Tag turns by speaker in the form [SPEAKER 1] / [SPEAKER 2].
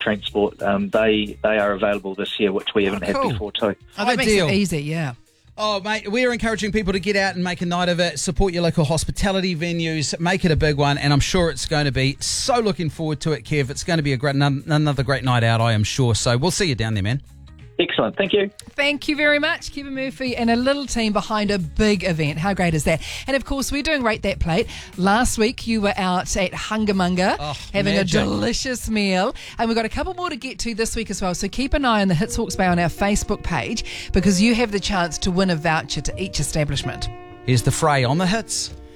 [SPEAKER 1] transport. They are available this year, which we haven't had
[SPEAKER 2] cool.
[SPEAKER 1] before too.
[SPEAKER 2] Oh,
[SPEAKER 3] that makes it easy, yeah.
[SPEAKER 2] Oh, mate, we're encouraging people to get out and make a night of it, support your local hospitality venues, make it a big one, and I'm sure it's going to be. So looking forward to it, Kev. It's going to be another great night out, I am sure. So we'll see you down there, man.
[SPEAKER 1] Excellent. Thank you.
[SPEAKER 3] Thank you very much, Kevin Murphy, and a little team behind a big event. How great is that? And of course, we're doing Rate That Plate. Last week, you were out at Hungamunga having
[SPEAKER 2] magic.
[SPEAKER 3] a delicious meal. And we've got a couple more to get to this week as well. So keep an eye on the Hits Hawke's Bay on our Facebook page because you have the chance to win a voucher to each establishment.
[SPEAKER 2] Here's the fray on the hits.